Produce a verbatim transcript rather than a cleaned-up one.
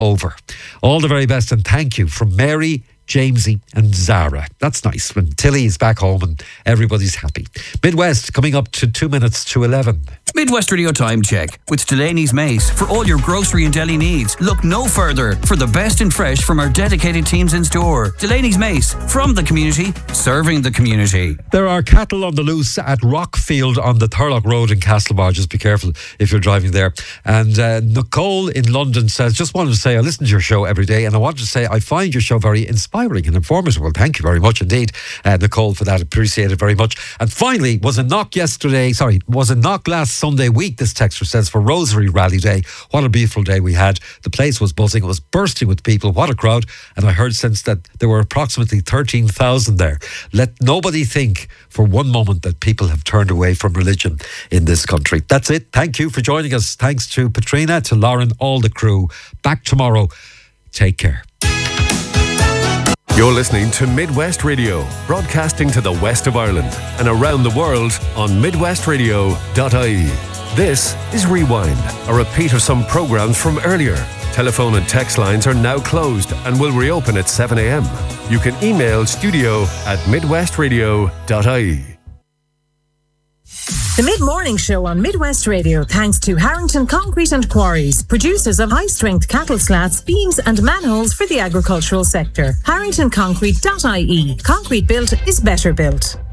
over. All the very best and thank you from Mary, Jamesy and Zara. That's nice when Tilly is back home and everybody's happy. Midwest coming up to two minutes to eleven. Midwest Radio Time Check with Delaney's Mace. For all your grocery and deli needs, look no further for the best in fresh from our dedicated teams in store. Delaney's Mace, from the community, serving the community. There are cattle on the loose at Rockfield on the Thurlock Road in Castlebar. Just be careful if you're driving there. And uh, Nicole in London says, just wanted to say I listen to your show every day and I wanted to say I find your show very inspiring and informative. Well, thank you very much indeed, uh, Nicole, for that. Appreciate it very much. And finally, was a knock yesterday, sorry, was a knock last Sunday week, this texter says, for Rosary Rally Day. What a beautiful day we had. The place was buzzing. It was bursting with people. What a crowd. And I heard since that there were approximately thirteen thousand there. Let nobody think for one moment that people have turned away from religion in this country. That's it. Thank you for joining us. Thanks to Patrina, to Lauren, all the crew. Back tomorrow. Take care. You're listening to Midwest Radio, broadcasting to the west of Ireland and around the world on midwest radio dot I E. This is Rewind, a repeat of some programmes from earlier. Telephone and text lines are now closed and will reopen at seven a.m. You can email studio at midwest radio dot I E. The Mid-Morning Show on Midwest Radio, thanks to Harrington Concrete and Quarries, producers of high-strength cattle slats, beams and manholes for the agricultural sector. harrington concrete dot I E. Concrete built is better built.